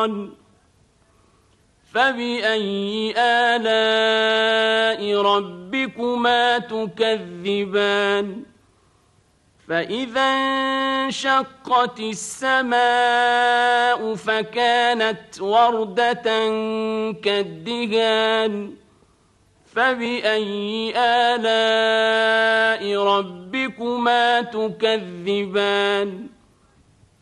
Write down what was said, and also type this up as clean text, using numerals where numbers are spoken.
فرقان فبأي آلاء ربكما تكذبان فإذا انشقت السماء فكانت وردة كالدهان فبأي آلاء ربكما تكذبان